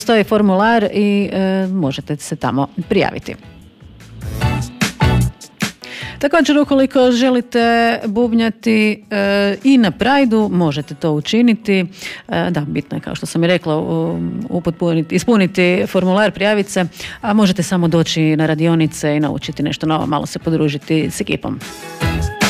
Postoji formular i možete se tamo prijaviti. Također, ukoliko želite bubnjati i na Prideu, možete to učiniti. Da, bitno je, kao što sam i rekla, ispuniti formular, prijaviti se, a možete samo doći na radionice i naučiti nešto novo, malo se podružiti s ekipom.